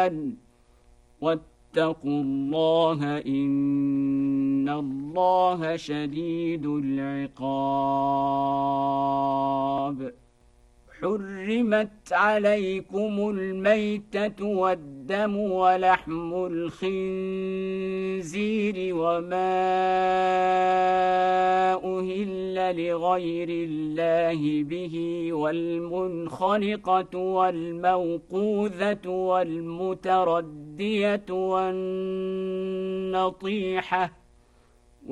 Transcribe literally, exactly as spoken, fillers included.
الجبال واتقوا الله إن الله شديد العقاب. حرمت عليكم الميتة والدم ولحم الخنزير وما أهل لغير الله به والمنخنقة والموقوذة والمتردية والنطيحة